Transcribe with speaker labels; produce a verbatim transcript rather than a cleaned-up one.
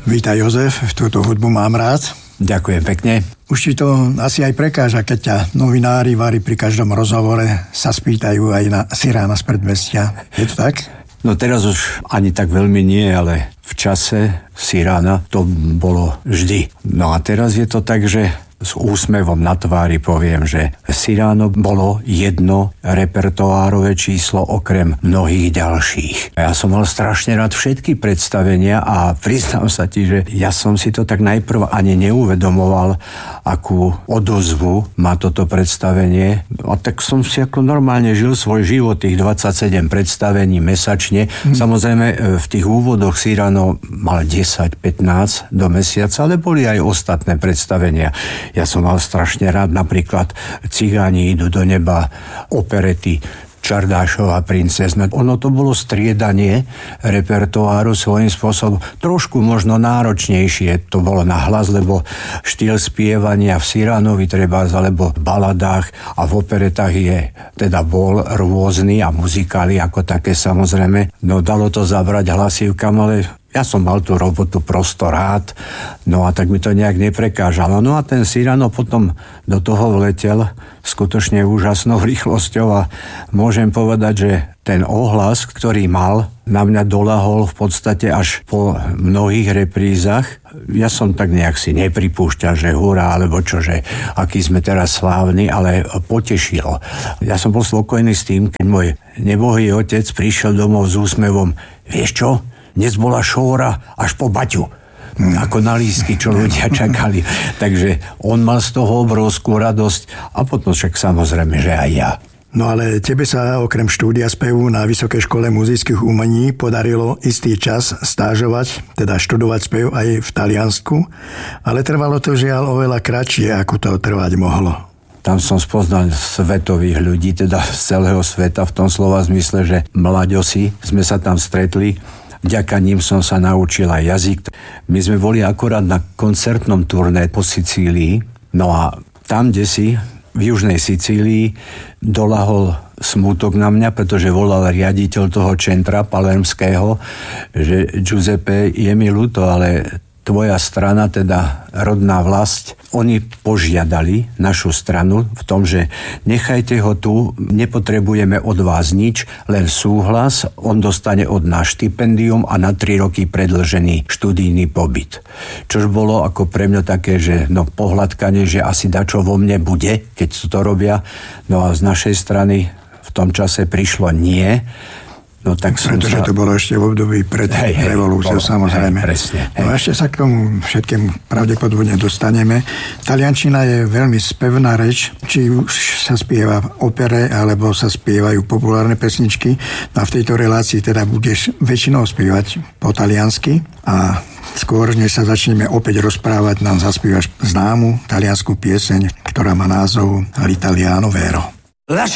Speaker 1: Vítaj, Jozef, túto hudbu mám rád.
Speaker 2: Ďakujem pekne.
Speaker 1: Už ti to asi aj prekáža, keď ťa novinári vári pri každom rozhovore sa spýtajú aj na Sirána z predmestia. Je to tak?
Speaker 2: No teraz už ani tak veľmi nie, ale v čase Sirána to bolo vždy. No a teraz je to tak, že s úsmevom na tvári poviem, že Siráno bolo jedno repertoárové číslo okrem mnohých ďalších. Ja som mal strašne rád všetky predstavenia a priznám sa ti, že ja som si to tak najprv ani neuvedomoval, akú odozvu má toto predstavenie. A tak som si ako normálne žil svoj život, tých dvadsaťsedem predstavení mesačne. Mm. Samozrejme v tých úvodoch Siráno mal desať pätnásť do mesiaca, ale boli aj ostatné predstavenia. Ja som mal strašne rád napríklad Cigáni idú do neba, operety, Čardášová princezna. Ono to bolo striedanie repertoáru svojím spôsobom. Trošku možno náročnejšie to bolo na hlas, lebo štýl spievania v Siránovi treba, alebo v baladách a v operetách je, teda bol rôzny a muzikály ako také samozrejme. No dalo to zabrať hlasívkam, ale ja som mal tú robotu prosto rád, no a tak mi to nejak neprekážalo. No a ten Siráno potom do toho vletel skutočne úžasnou rýchlosťou a môžem povedať, že ten ohlas, ktorý mal, na mňa dolahol v podstate až po mnohých reprízach. Ja som tak nejak si nepripúšťal, že hurá, alebo čo, že aký sme teraz slávni, ale potešilo. Ja som bol spokojný s tým, keď môj nebohý otec prišiel domov s úsmevom. Vieš čo? Dnes bola šóra až po Baťu. Hmm. Ako na lístky, čo ľudia čakali. Takže on mal z toho obrovskú radosť a potom však samozrejme, že aj ja.
Speaker 1: No ale tebe sa okrem štúdia spevu na Vysokej škole muzejských umení podarilo istý čas stážovať, teda študovať spev aj v Taliansku, ale trvalo to žiaľ oveľa kratšie, ako to trvať mohlo.
Speaker 2: Tam som spoznal svetových ľudí, teda z celého sveta, v tom slova zmysle, že mlaďosi sme sa tam stretli. Vďaka ním som sa naučil aj jazyk. My sme boli akorát na koncertnom turné po Sicílii. No a tam, kde si v južnej Sicílii dolahol smútok na mňa, pretože volal riaditeľ toho centra palermského, že Giuseppe, je mi ľúto, ale tvoja strana, teda rodná vlast, oni požiadali našu stranu v tom, že nechajte ho tu, nepotrebujeme od vás nič, len súhlas, on dostane od nás štipendium a na tri roky predĺžený študijný pobyt. Čož bolo ako pre mňa také, že no pohľadkanie, že asi dačo vo mne bude, keď to robia. No a z našej strany v tom čase prišlo nie. No, tak
Speaker 1: Pretože sa... to bolo ešte v období pred hej, hej, revolúciou, bolo, samozrejme.
Speaker 2: Hej, presne, hej.
Speaker 1: No ešte sa k tomu všetkému pravdepodobne dostaneme. Taliančina je veľmi spevná reč, či už sa spieva v opere, alebo sa spievajú populárne pesničky. A v tejto relácii teda budeš väčšinou spievať po taliansky a skôr, než sa začneme opäť rozprávať, nám zaspievaš známu taliansku pieseň, ktorá má názov L'Italiano Vero.